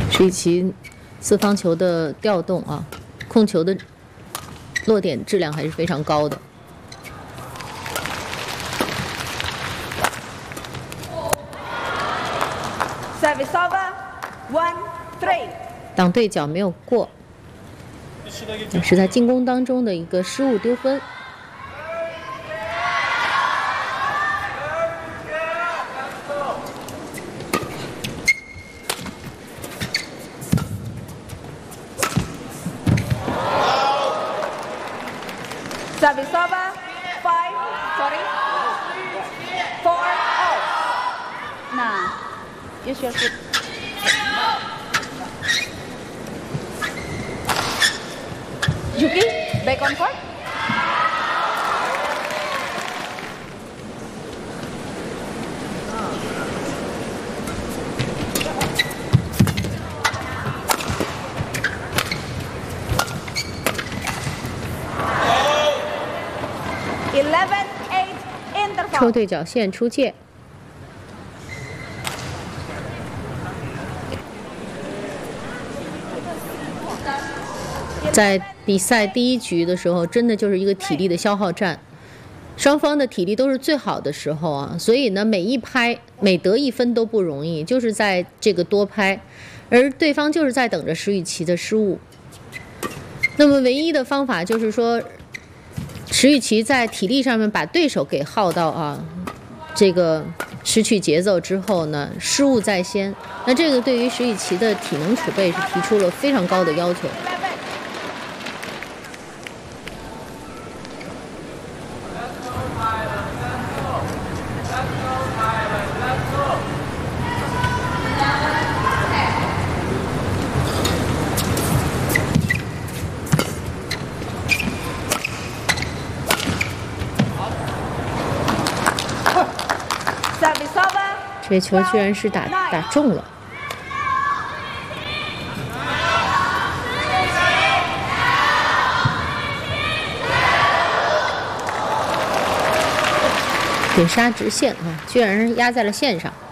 石宇奇四方球的调动啊，控球的落点质量还是非常高的。 Service over, 1-3。 挡对角没有过，是在进攻当中的一个失误丢分。 Service over, 4-all. Nah, you should put. Yuki, back on court. Interval. 抽对角线出界。在比赛第一局的时候，真的就是一个体力的消耗战，双方的体力都是最好的时候啊，所以呢，每一拍每得一分都不容易，就是在这个多拍，而对方就是在等着石宇奇的失误。那么唯一的方法就是说，石宇奇在体力上面把对手给耗到啊，这个失去节奏之后呢，失误在先。那这个对于石宇奇的体能储备是提出了非常高的要求。这球居然是打中了。点杀直线啊，居然压在了线上。